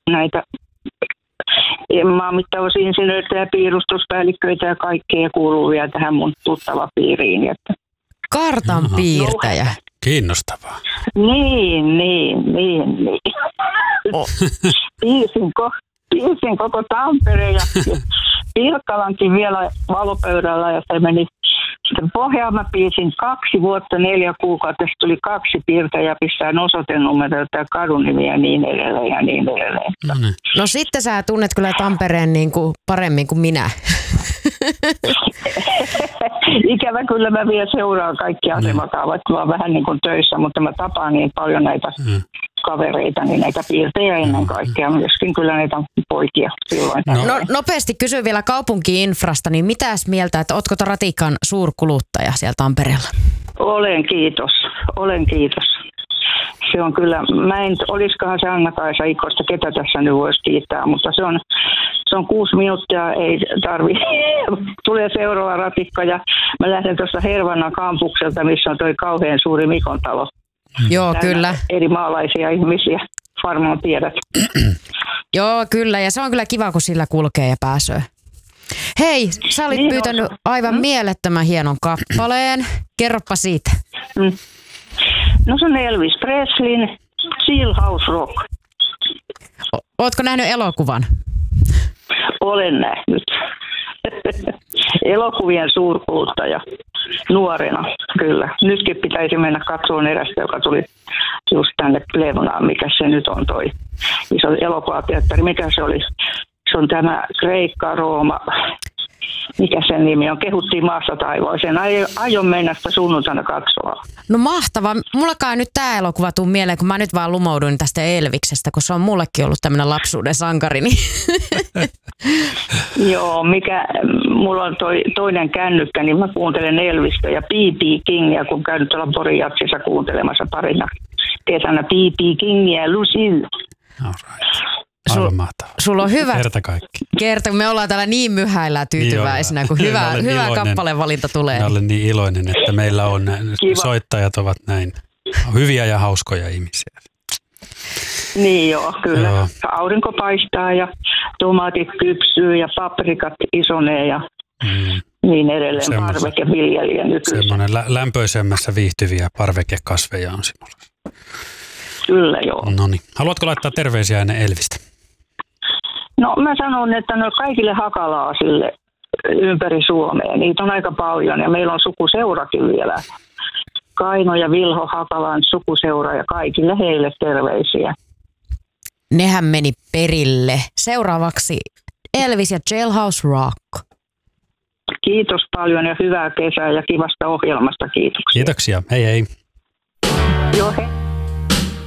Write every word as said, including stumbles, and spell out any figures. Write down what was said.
näitä maanmittausinsinööreitä ja piirustuspäällikköitä ja kaikkea kuuluu vielä tähän mun tuttava piiriin. Että. Kartan piirtäjä. Kiinnostavaa. Niin, niin, niin, niin. Oh. Piirsin, ko, piirsin koko Tampereen ja Pirkkalankin vielä valopöydällä ja se meni sitten pohjaan. Mä piirsin kaksi vuotta, neljä kuukautta, sitten tuli kaksi piirtäjää, pistää osoitenumeroita ja kadun nimiä ja niin edelleen ja niin edelleen. No, niin. No sitten sä tunnet kyllä Tampereen niin kuin paremmin kuin minä. Ikävä kyllä mä vielä seuraan kaikki asemakaavat, mä oon vähän niin kuin töissä, mutta mä tapaan niin paljon näitä mm. kavereita, niin näitä piirtejä ennen kaikkea, myöskin kyllä näitä poikia silloin. No, no nopeasti kysyn vielä kaupunki-infrasta, niin mitäs mieltä, että ootko Ratikan suurkuluttaja siellä Tampereella? Olen kiitos, olen kiitos. Se on kyllä, mä en, olisikohan se Anna-Kaisa Ikosta, ketä tässä nyt voisi kiittää, mutta se on, se on kuusi minuuttia, ei tarvi. Tulee seuraava ratikka ja mä lähden tuossa Hervannan kampukselta, missä on toi kauhean suuri Mikon talo. Joo, Tänä kyllä. Eri maalaisia ihmisiä, varmaan tiedät. Joo, kyllä, ja se on kyllä kiva, kun sillä kulkee ja pääsee. Hei, sä olit niin pyytänyt on. aivan mm. mielettömän hienon kappaleen. Kerropa siitä. Mm. No se on Elvis Presleyn Jailhouse Rock. O- Ootko nähnyt elokuvan? Olen nähnyt. Elokuvien suurkuluttaja nuorena, kyllä. Nytkin pitäisi mennä katsomaan erästä, joka tuli just tänne Plevnaan, mikä se nyt on toi iso elokuvateatteri. Mikä se oli? Se on tämä Kreikka, Rooma. Mikä sen nimi on? Kehuttiin maassa taivaaseen. Aion mennä sitä sunnuntaina katsoa. No mahtava. Mullakaan nyt tää elokuva tuu mieleen, kun mä nyt vaan lumouduin tästä Elviksestä, kun se on mullekin ollut tämmönen lapsuuden sankari. Niin. Joo, mikä, mulla on toi, toinen kännykkä, niin mä kuuntelen Elvistä ja B B Kingia, kun käyn tuolla Porin Jatsissa kuuntelemassa parina kesänä B B Kingia ja Lucille. All right. Aivan mahtavaa. Sulla on hyvä kerta kaikki. Kerta, me ollaan täällä niin myhäillä tyytyväisinä, kun hyvä, hyvä kappalevalinta tulee. Mä olen niin iloinen, että meillä on Kiva. soittajat ovat näin hyviä ja hauskoja ihmisiä. Niin joo, kyllä. Joo. Aurinko paistaa ja tomaatit kypsyy ja paprikat isonee ja mm. niin edelleen. Semmoisen, parvekeviljelijä nykyisin. Semmoinen lä- lämpöisemmässä viihtyviä parvekekasveja on sinulla. Kyllä joo. Noniin. Haluatko laittaa terveisiä ennen Elvistä? No mä sanon, että no kaikille hakalaasille ympäri Suomea. Niitä on aika paljon ja meillä on sukuseurakin vielä. Kaino ja Vilho Hakalan sukuseura ja kaikille heille terveisiä. Nehän meni perille. Seuraavaksi Elvis ja Jailhouse Rock. Kiitos paljon ja hyvää kesää ja kivasta ohjelmasta. Kiitoksia. Kiitoksia. Hei hei. Joo hei.